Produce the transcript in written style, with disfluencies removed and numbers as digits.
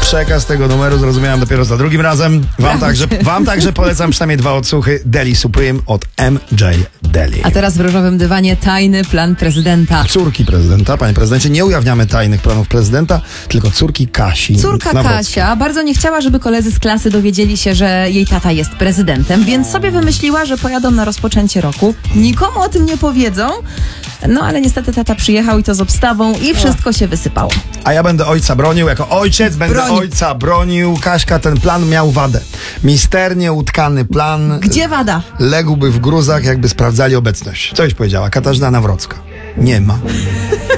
Przekaz tego numeru zrozumiałem dopiero za drugim razem. Wam także polecam przynajmniej 2 odsłuchy Deli Supreme od MJ Deli. A teraz w różowym dywanie tajny plan prezydenta. Córki prezydenta, panie prezydencie, nie ujawniamy tajnych planów prezydenta, tylko córki Kasi. Córka Kasia bardzo nie chciała, żeby koledzy z klasy dowiedzieli się, że jej tata jest prezydentem, więc sobie wymyśliła, że pojadą na rozpoczęcie roku. Nikomu o tym nie powiedzą, no ale niestety tata przyjechał i to z obstawą i wszystko się wysypało. A ja będę ojca bronił, jako ojciec będę ojca bronił. Kaśka, ten plan miał wadę. Misternie utkany plan. Gdzie wada? Ległby w gruzach, jakby sprawdzali obecność. Co już powiedziała Katarzyna Nawrocka? Nie ma.